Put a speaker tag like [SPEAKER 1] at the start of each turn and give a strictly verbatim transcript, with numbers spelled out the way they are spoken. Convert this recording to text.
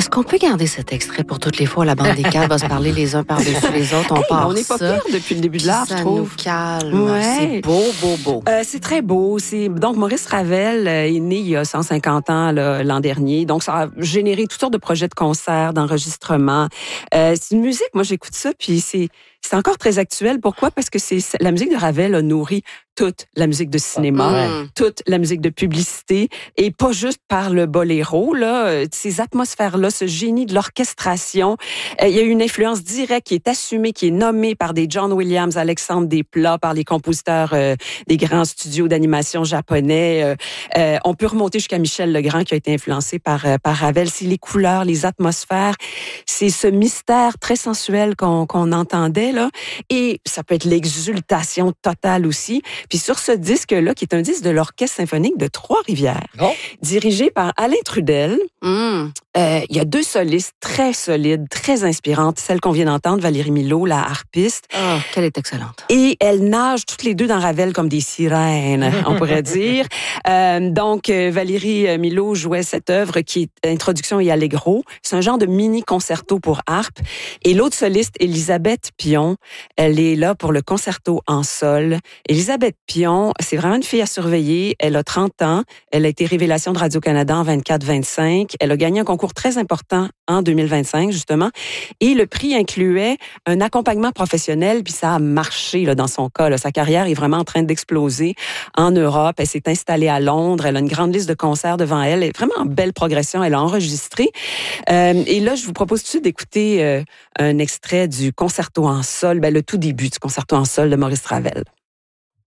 [SPEAKER 1] Est-ce qu'on peut garder cet extrait pour toutes les fois où la bande des quatre va se parler les uns par-dessus les autres? On
[SPEAKER 2] hey,
[SPEAKER 1] part
[SPEAKER 2] on n'est pas
[SPEAKER 1] ça,
[SPEAKER 2] pire depuis le début de l'art, je trouve.
[SPEAKER 1] Ça nous calme.
[SPEAKER 2] Ouais.
[SPEAKER 1] C'est beau, beau, beau.
[SPEAKER 2] Euh, c'est très beau. C'est donc Maurice Ravel euh, est né il y a cent cinquante ans là, l'an dernier. Donc ça a généré toutes sortes de projets de concerts, d'enregistrements. Euh, c'est une musique. Moi j'écoute ça puis c'est c'est encore très actuel. Pourquoi? Parce que c'est la musique de Ravel a nourri toute la musique de cinéma,
[SPEAKER 1] Mm.
[SPEAKER 2] toute la musique de publicité, et pas juste par le boléro, là, ces atmosphères-là, ce génie de l'orchestration. Euh, il y a une influence directe qui est assumée, qui est nommée par des John Williams, Alexandre Desplat, par les compositeurs euh, des grands studios d'animation japonais. Euh, euh, on peut remonter jusqu'à Michel Legrand, qui a été influencé par, euh, par Ravel. C'est les couleurs, les atmosphères, c'est ce mystère très sensuel qu'on, qu'on entendait, là. Et ça peut être l'exultation totale aussi. Puis sur ce disque-là, qui est un disque de l'Orchestre symphonique de Trois-Rivières,
[SPEAKER 3] Oh.
[SPEAKER 2] dirigé par Alain Trudel,
[SPEAKER 1] Mm.
[SPEAKER 2] euh, il y a deux solistes très solides, très inspirantes. Celle qu'on vient d'entendre, Valérie Milot, la harpiste.
[SPEAKER 1] Oh, qu'elle est excellente.
[SPEAKER 2] Et elles nagent toutes les deux dans Ravel comme des sirènes, on pourrait dire. Euh, donc, euh, Valérie Milot jouait cette œuvre qui est Introduction et Allegro. C'est un genre de mini-concerto pour harpe. Et l'autre soliste, Elisabeth Pion, elle est là pour le concerto en sol. Elisabeth Pion, c'est vraiment une fille à surveiller. Elle a trente ans. Elle a été révélation de Radio-Canada en vingt-quatre vingt-cinq. Elle a gagné un concours très important en deux mille vingt-cinq, justement. Et le prix incluait un accompagnement professionnel, puis ça a marché là, dans son cas. Là. Sa carrière est vraiment en train d'exploser en Europe. Elle s'est installée à Londres. Elle a une grande liste de concerts devant elle. Elle est vraiment en belle progression. Elle a enregistré. Euh, et là, je vous propose tout de suite d'écouter euh, un extrait du concerto en sol, ben, le tout début du concerto en sol de Maurice Ravel.